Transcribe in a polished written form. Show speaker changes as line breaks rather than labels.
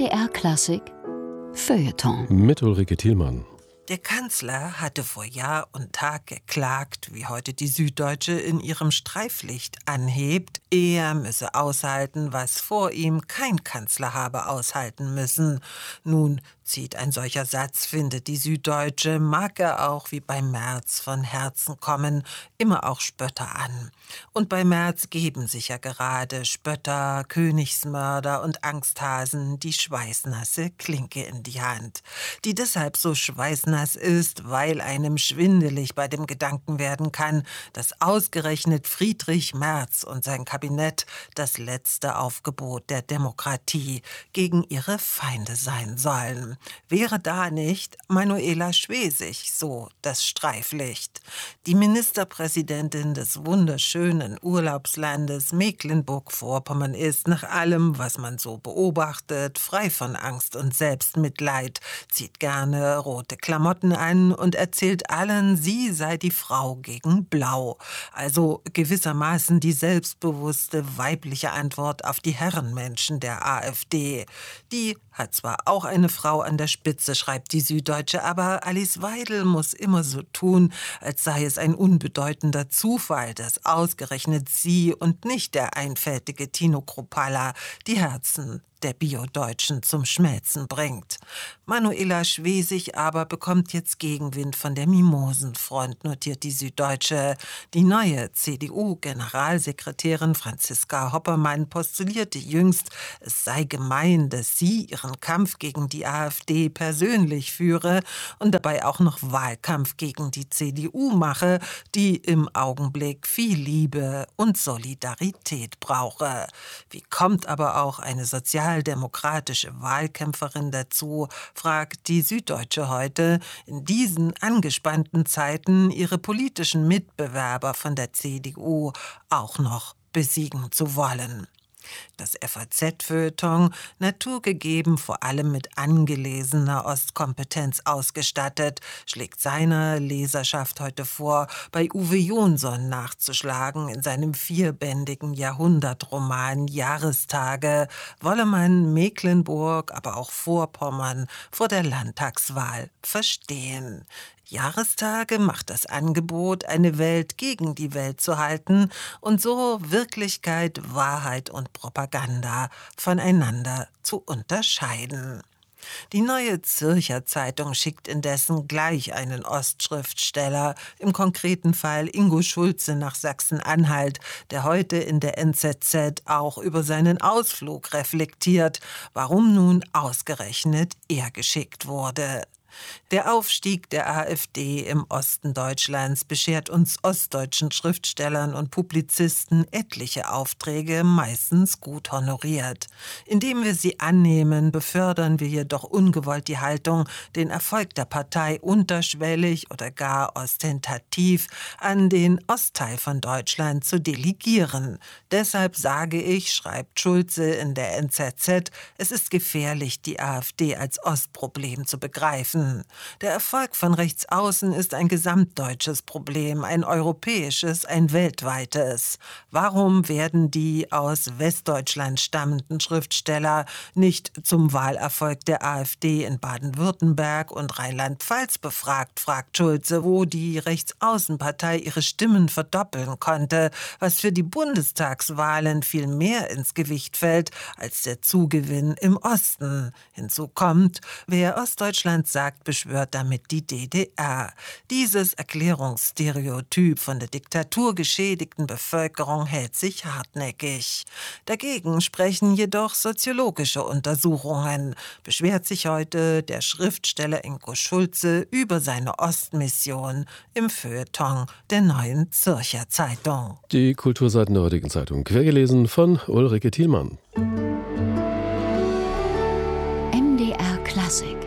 MDR Klassik Feuilleton
mit Ulrike Thielmann.
Der Kanzler hatte vor Jahr und Tag geklagt, wie heute die Süddeutsche in ihrem Streiflicht anhebt, er müsse aushalten, was vor ihm kein Kanzler habe aushalten müssen. Nun zieht ein solcher Satz, findet die Süddeutsche, mag er auch wie bei Merz von Herzen kommen, immer auch Spötter an. Und bei Merz geben sich ja gerade Spötter, Königsmörder und Angsthasen die schweißnasse Klinke in die Hand, die deshalb so schweißnass ist, weil einem schwindelig bei dem Gedanken werden kann, dass ausgerechnet Friedrich Merz und sein Kabinett das letzte Aufgebot der Demokratie gegen ihre Feinde sein sollen. Wäre da nicht Manuela Schwesig so das Streiflicht? Die Ministerpräsidentin des wunderschönen Urlaubslandes Mecklenburg-Vorpommern ist nach allem, was man so beobachtet, frei von Angst und Selbstmitleid, zieht gerne rote Klamotten an und erzählt allen, sie sei die Frau gegen Blau. Also gewissermaßen die selbstbewusste weibliche Antwort auf die Herrenmenschen der AfD. Die hat zwar auch eine Frau an der Spitze, schreibt die Süddeutsche, aber Alice Weidel muss immer so tun, als sei es ein unbedeutender Zufall, dass ausgerechnet sie und nicht der einfältige Tino Kruppalla die Herzen der Bio-Deutschen zum Schmelzen bringt. Manuela Schwesig aber bekommt jetzt Gegenwind von der Mimosenfront, notiert die Süddeutsche. Die neue CDU-Generalsekretärin Franziska Hoppermann postulierte jüngst, es sei gemein, dass sie ihren Kampf gegen die AfD persönlich führe und dabei auch noch Wahlkampf gegen die CDU mache, die im Augenblick viel Liebe und Solidarität brauche. Wie kommt aber auch eine sozialdemokratische Wahlkämpferin dazu, fragt die Süddeutsche heute, in diesen angespannten Zeiten ihre politischen Mitbewerber von der CDU auch noch besiegen zu wollen. Das FAZ-Feuilleton, naturgegeben vor allem mit angelesener Ostkompetenz ausgestattet, schlägt seiner Leserschaft heute vor, bei Uwe Jonsson nachzuschlagen. In seinem 4-bändigen Jahrhundertroman Jahrestage wolle man Mecklenburg, aber auch Vorpommern vor der Landtagswahl verstehen. Jahrestage macht das Angebot, eine Welt gegen die Welt zu halten und so Wirklichkeit, Wahrheit und Propaganda voneinander zu unterscheiden. Die Neue Zürcher Zeitung schickt indessen gleich einen Ostschriftsteller, im konkreten Fall Ingo Schulze nach Sachsen-Anhalt, der heute in der NZZ auch über seinen Ausflug reflektiert, warum nun ausgerechnet er geschickt wurde. Der Aufstieg der AfD im Osten Deutschlands beschert uns ostdeutschen Schriftstellern und Publizisten etliche Aufträge, meistens gut honoriert. Indem wir sie annehmen, befördern wir jedoch ungewollt die Haltung, den Erfolg der Partei unterschwellig oder gar ostentativ an den Ostteil von Deutschland zu delegieren. Deshalb sage ich, schreibt Schulze in der NZZ, es ist gefährlich, die AfD als Ostproblem zu begreifen. Der Erfolg von rechts außen ist ein gesamtdeutsches Problem, ein europäisches, ein weltweites. Warum werden die aus Westdeutschland stammenden Schriftsteller nicht zum Wahlerfolg der AfD in Baden-Württemberg und Rheinland-Pfalz befragt, fragt Schulze, wo die Rechtsaußenpartei ihre Stimmen verdoppeln konnte, was für die Bundestagswahlen viel mehr ins Gewicht fällt als der Zugewinn im Osten. Hinzu kommt, wer Ostdeutschland sagt, beschwört damit die DDR. Dieses Erklärungsstereotyp von der Diktatur geschädigten Bevölkerung hält sich hartnäckig. Dagegen sprechen jedoch soziologische Untersuchungen, beschwert sich heute der Schriftsteller Ingo Schulze über seine Ostmission im Feuilleton der Neuen Zürcher Zeitung.
Die Kulturseiten der heutigen Zeitung, quergelesen von Ulrike Thielmann.
MDR Klassik.